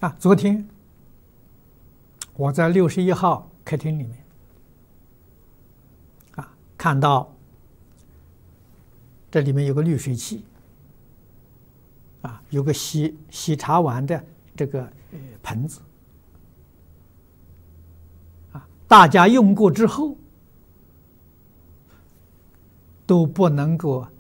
昨天我在61号客厅里面看到这里面有个滤水器有个洗茶碗的这个盆子大家用过之后都不能够